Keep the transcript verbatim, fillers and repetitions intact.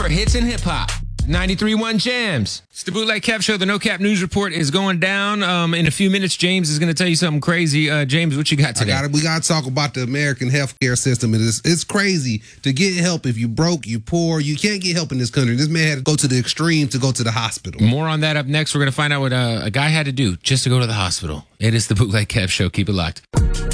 For hits and hip hop. ninety-three point one Jams. It's the Bootleg Kev Show. The No Cap News Report is going down. Um, in a few minutes, James is going to tell you something crazy. Uh, James, what you got today? I gotta, we got to talk about the American healthcare system. It is, it's crazy to get help if you broke, you poor. You can't get help in this country. This man had to go to the extreme to go to the hospital. More on that up next. We're going to find out what uh, a guy had to do just to go to the hospital. It is the Bootleg Kev Show. Keep it locked.